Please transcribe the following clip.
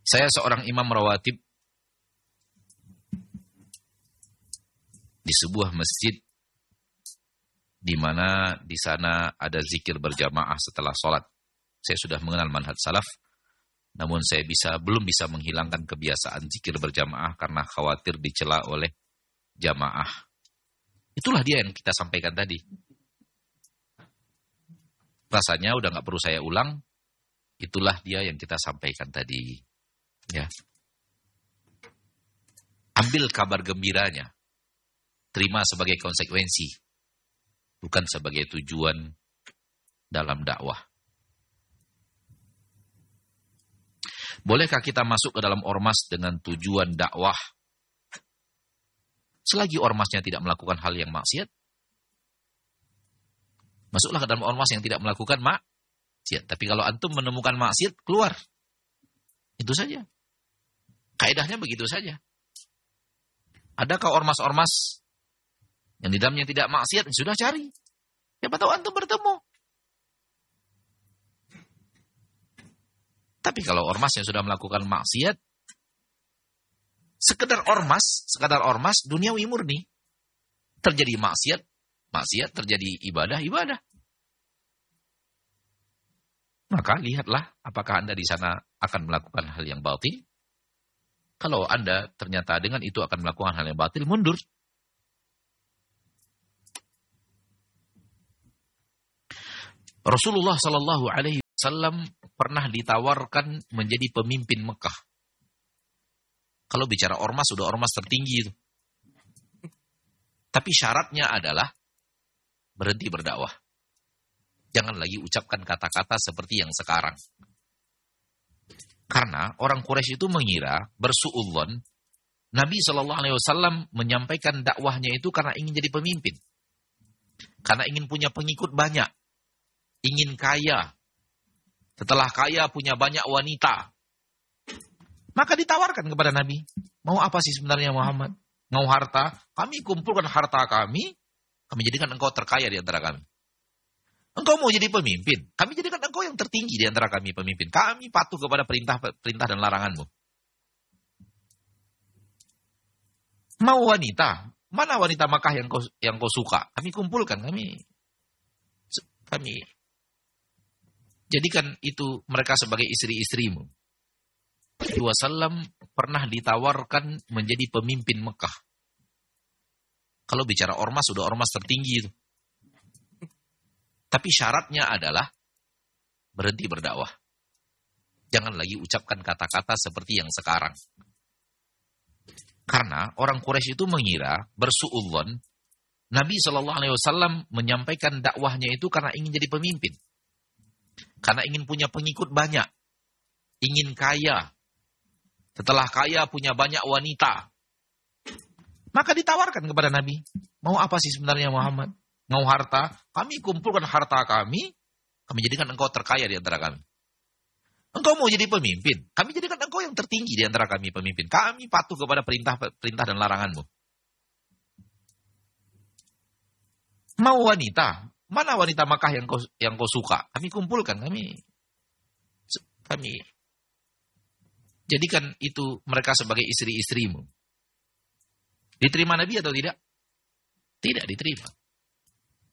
Saya seorang imam rawatib di sebuah masjid di mana di sana ada zikir berjamaah setelah sholat. Saya sudah mengenal manhaj salaf, namun saya belum bisa menghilangkan kebiasaan zikir berjamaah karena khawatir dicela oleh jamaah. Itulah dia yang kita sampaikan tadi. Rasanya udah nggak perlu saya ulang. Itulah dia yang kita sampaikan tadi. Ya. Ambil kabar gembiranya. Terima sebagai konsekuensi. Bukan sebagai tujuan dalam dakwah. Bolehkah kita masuk ke dalam ormas dengan tujuan dakwah? Selagi ormasnya tidak melakukan hal yang maksiat, masuklah ke dalam ormas yang tidak melakukan maksiat. Tapi kalau antum menemukan maksiat, keluar. Itu saja. Kaedahnya begitu saja. Adakah ormas-ormas yang di dalamnya tidak maksiat? Sudah cari. Siapa tahu antum bertemu. Tapi kalau ormas yang sudah melakukan maksiat, sekedar ormas, duniawi murni. Terjadi maksiat, terjadi ibadah. Maka lihatlah apakah Anda di sana akan melakukan hal yang batil. Kalau Anda ternyata dengan itu akan melakukan hal yang batil, mundur. Rasulullah Shallallahu Alaihi Wasallam pernah ditawarkan menjadi pemimpin Mekah. Kalau bicara ormas, sudah ormas tertinggi itu. Tapi syaratnya adalah berhenti berdakwah. Jangan lagi ucapkan kata-kata seperti yang sekarang. Karena orang Quraisy itu mengira, bersuudzon, Nabi SAW menyampaikan dakwahnya itu karena ingin jadi pemimpin. Karena ingin punya pengikut banyak. Ingin kaya. Setelah kaya punya banyak wanita. Maka ditawarkan kepada Nabi. Mau apa sih sebenarnya Muhammad? Mau harta? Kami kumpulkan harta kami jadikan engkau terkaya di antara kami. Engkau mau jadi pemimpin, kami jadikan engkau yang tertinggi di antara kami pemimpin. Kami patuh kepada perintah dan laranganmu. Mau wanita? Mana wanita Makkah yang kau suka? Kami kumpulkan, kami jadikan itu mereka sebagai istri-istrimu. Wasallam pernah ditawarkan menjadi pemimpin Mekah. Kalau bicara ormas, sudah ormas tertinggi itu. Tapi syaratnya adalah berhenti berdakwah. Jangan lagi ucapkan kata-kata seperti yang sekarang. Karena orang Quraisy itu mengira, bersuudzon, Nabi SAW menyampaikan dakwahnya itu karena ingin jadi pemimpin. Karena ingin punya pengikut banyak. Ingin kaya. Setelah kaya punya banyak wanita. Maka ditawarkan kepada Nabi. Mau apa sih sebenarnya Muhammad? Mau harta? Kami kumpulkan harta kami jadikan engkau terkaya di antara kami. Engkau mau jadi pemimpin, kami jadikan engkau yang tertinggi di antara kami pemimpin. Kami patuh kepada perintah dan laranganmu. Mau wanita? Mana wanita Makkah yang kau suka? Kami kumpulkan, kami jadikan itu mereka sebagai istri-istrimu. Diterima Nabi atau tidak? Tidak diterima.